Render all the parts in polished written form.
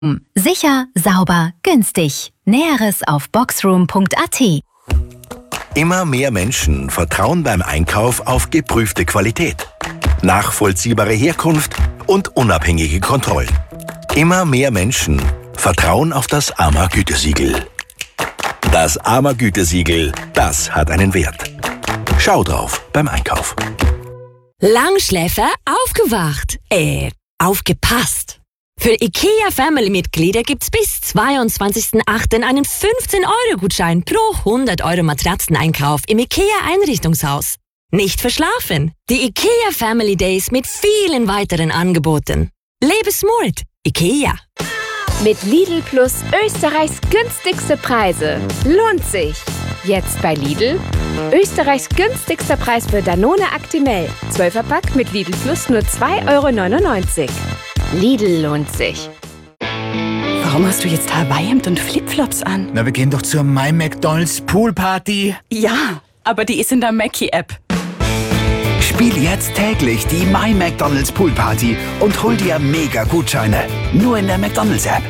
Sicher, sauber, günstig. Näheres auf boxroom.at. Immer mehr Menschen vertrauen beim Einkauf auf geprüfte Qualität, nachvollziehbare Herkunft und unabhängige Kontrollen. Immer mehr Menschen vertrauen auf das AMA-Gütesiegel. Das AMA-Gütesiegel, das hat einen Wert. Schau drauf beim Einkauf. Langschläfer aufgewacht. Aufgepasst. Für IKEA-Family-Mitglieder gibt's bis 22.08. einen 15-Euro-Gutschein pro 100 Euro Matratzeneinkauf im IKEA-Einrichtungshaus. Nicht verschlafen. Die IKEA Family Days mit vielen weiteren Angeboten. Lebe smart. IKEA. Mit Lidl Plus Österreichs günstigste Preise. Lohnt sich. Jetzt bei Lidl. Österreichs günstigster Preis für Danone Actimel. 12er-Pack mit Lidl Plus nur 2,99 €. Lidl lohnt sich. Warum hast du jetzt Hawaii-Hemd und Flipflops an? Na, wir gehen doch zur My McDonald's Poolparty. Ja, aber die ist in der Mackie-App. Spiel jetzt täglich die My McDonald's Poolparty und hol dir Mega-Gutscheine. Nur in der McDonald's-App.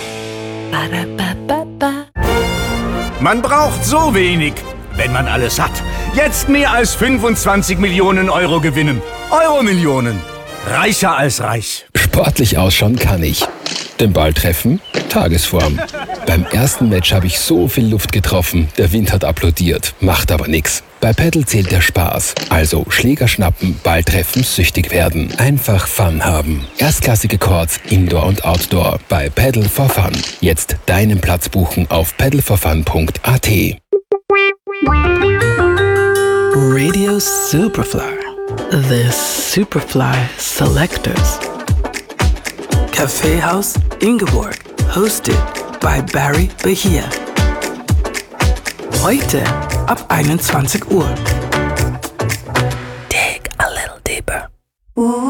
Man braucht so wenig, wenn man alles hat. Jetzt mehr als 25 Millionen Euro gewinnen. Euro-Millionen. Reicher als reich. Sportlich ausschauen kann ich. Den Ball treffen? Tagesform. Beim ersten Match habe ich so viel Luft getroffen, der Wind hat applaudiert, macht aber nix. Bei Paddle zählt der Spaß. Also Schläger schnappen, Ball treffen, süchtig werden. Einfach Fun haben. Erstklassige Courts, Indoor und Outdoor bei Paddle for Fun. Jetzt deinen Platz buchen auf paddleforfun.at. Radio Superfly. The Superfly Selectors. Kaffeehaus Ingeborg, hosted by Barry Bahia. Heute ab 21 Uhr. Dig a little deeper.